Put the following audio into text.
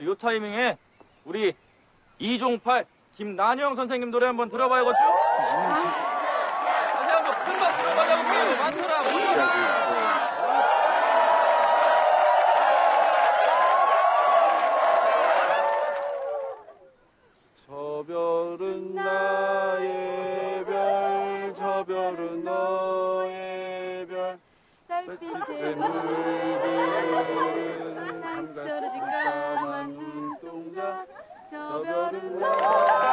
요 타이밍에 우리 이종팔, 김난영 선생님 노래 한번 들어봐야겠죠? 다시 한번 큰 박수로 맞아볼게요. 많더라, 많더라. 저 별은 나의 별, 저 별은 너의 별, 달빛에 물든 한가지 까만 눈동자, 저 별은 나의